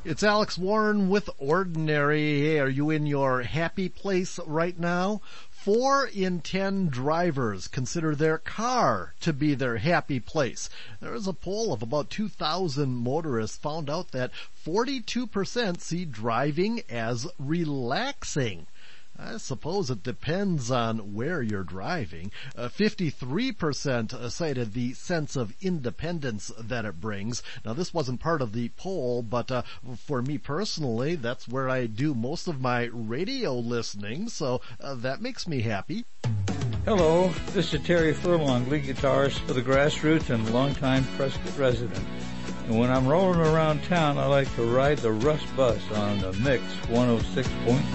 It's Alex Warren with Ordinary. Hey, are you in your happy place right now? 4 in 10 drivers consider their car to be their happy place. There is a poll of about 2,000 motorists found out that 42% see driving as relaxing. I suppose it depends on where you're driving. 53% cited the sense of independence that it brings. Now, this wasn't part of the poll, but for me personally, that's where I do most of my radio listening, so that makes me happy. Hello, this is Terry Furlong, lead guitarist for the Grassroots and longtime Prescott resident. And when I'm rolling around town, I like to ride the Rush Bus on the Mix 106.9.